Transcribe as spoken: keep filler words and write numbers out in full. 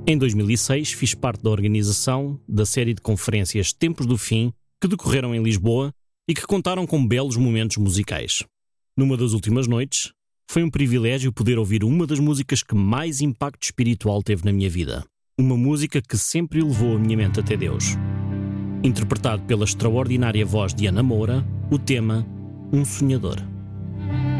Em dois mil e seis, fiz parte da organização da série de conferências Tempos do Fim, que decorreram em Lisboa e que contaram com belos momentos musicais. Numa das últimas noites, foi um privilégio poder ouvir uma das músicas que mais impacto espiritual teve na minha vida. Uma música que sempre elevou a minha mente até Deus. Interpretado pela extraordinária voz de Ana Moura, o tema Um Sonhador.